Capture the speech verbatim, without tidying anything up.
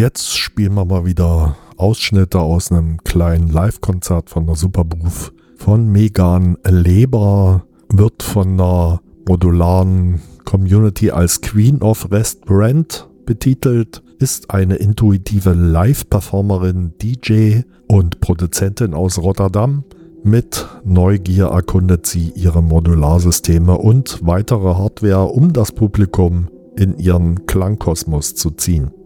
Jetzt spielen wir mal wieder Ausschnitte aus einem kleinen Live-Konzert von der Superbooth von Megan Leber. Wird von einer modularen Community als Queen of West Brand betitelt, ist eine intuitive Live-Performerin, D J und Produzentin aus Rotterdam. Mit Neugier erkundet sie ihre Modularsysteme und weitere Hardware, um das Publikum in ihren Klangkosmos zu ziehen.